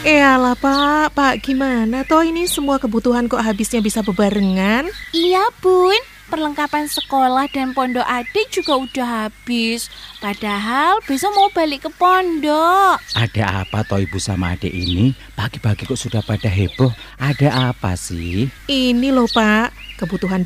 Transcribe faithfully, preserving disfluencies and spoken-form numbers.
Eyalah Pak, Pak gimana toh ini semua kebutuhan kok habisnya bisa bebarengan? Iya Bun, perlengkapan sekolah dan pondok adik juga udah habis. Padahal besok mau balik ke pondok. Ada apa toh ibu sama adik ini? Pagi-pagi kok sudah pada heboh. Ada apa sih? Ini loh Pak, kebutuhan